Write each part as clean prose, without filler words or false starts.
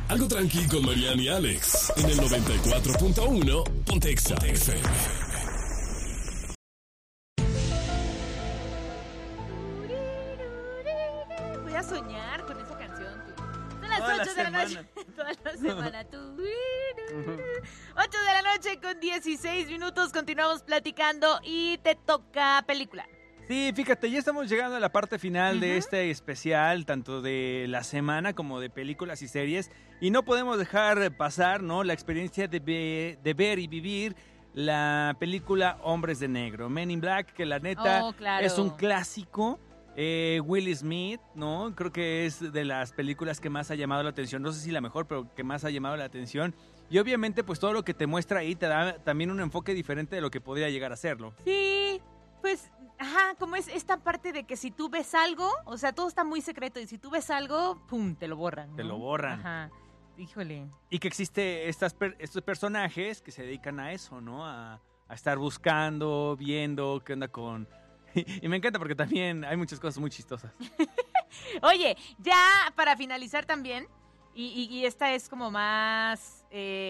Algo tranqui con Mariana y Alex. En el 94.1 Ponte Exa FM. Voy a soñar con esa canción, tú. Son las Toda 8 de la noche. Toda la semana, tú. 8 de la noche con 16 minutos. Continuamos platicando y te toca película. Sí, fíjate, ya estamos llegando a la parte final de este especial, tanto de la semana como de películas y series. Y no podemos dejar pasar, ¿no?, la experiencia de ver y vivir la película Hombres de Negro, Men in Black, que la neta claro, es un clásico. Will Smith, ¿no? Creo que es de las películas que más ha llamado la atención. No sé si la mejor, pero que más ha llamado la atención. Y obviamente, pues todo lo que te muestra ahí te da también un enfoque diferente de lo que podría llegar a serlo. Sí, pues, como es esta parte de que si tú ves algo, o sea, todo está muy secreto y si tú ves algo, pum, te lo borran, ¿no? Te lo borran. Ajá, híjole. Y que existe estos personajes que se dedican a eso, ¿no? A estar buscando, viendo qué onda con... Y me encanta porque también hay muchas cosas muy chistosas. Oye, ya para finalizar también, y esta es como más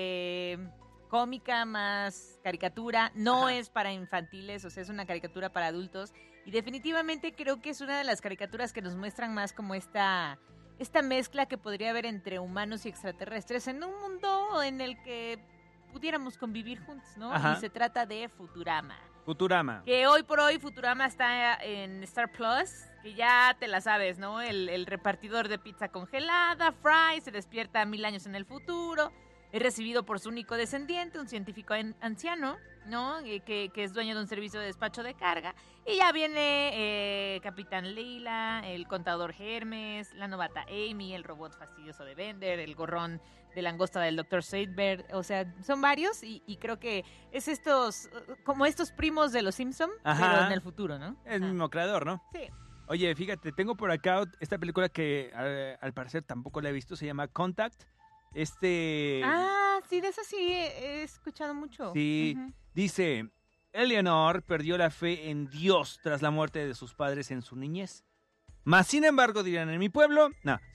cómica, más caricatura, no es para infantiles, o sea, es una caricatura para adultos, y definitivamente creo que es una de las caricaturas que nos muestran más como esta mezcla que podría haber entre humanos y extraterrestres en un mundo en el que pudiéramos convivir juntos, ¿no? Ajá. Y se trata de Futurama. Futurama. Que hoy por hoy Futurama está en Star Plus, que ya te la sabes, ¿no? El repartidor de pizza congelada, Fry, se despierta 1000 años en el futuro, es recibido por su único descendiente, un científico anciano, ¿no? Que es dueño de un servicio de despacho de carga. Y ya viene Capitán Leila, el contador Hermes, la novata Amy, el robot fastidioso de Bender, el gorrón de langosta del Dr. Seidberg. O sea, son varios y creo que es como estos primos de los Simpson, pero en el futuro, ¿no? Es el mismo creador, ¿no? Sí. Oye, fíjate, tengo por acá esta película que al parecer tampoco la he visto, se llama Contact. Sí, de eso sí he escuchado mucho. Sí, dice, Eleanor perdió la fe en Dios tras la muerte de sus padres en su niñez. Mas, sin embargo, dirán en mi pueblo,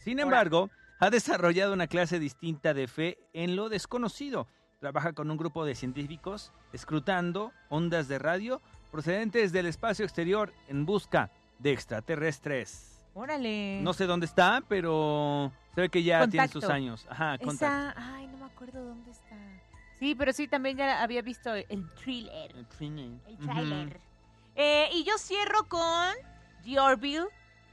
ha desarrollado una clase distinta de fe en lo desconocido. Trabaja con un grupo de científicos escrutando ondas de radio procedentes del espacio exterior en busca de extraterrestres. Órale. No sé dónde está, pero se ve que ya tiene sus años. Ajá, Contact. No me acuerdo dónde está. Sí, pero sí, también ya había visto el thriller. El thriller. Y yo cierro con The Orville,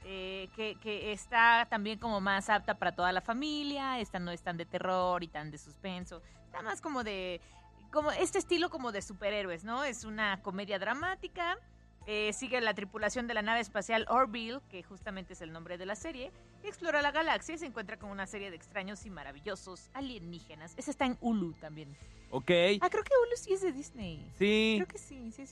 que está también como más apta para toda la familia. Esta no es tan de terror y tan de suspenso. Está más como este estilo como de superhéroes, ¿no? Es una comedia dramática. Sigue la tripulación de la nave espacial Orville, que justamente es el nombre de la serie, y explora la galaxia y se encuentra con una serie de extraños y maravillosos alienígenas. Esa está en Hulu también. Ok. Creo que Hulu sí es de Disney. Sí. Creo que sí.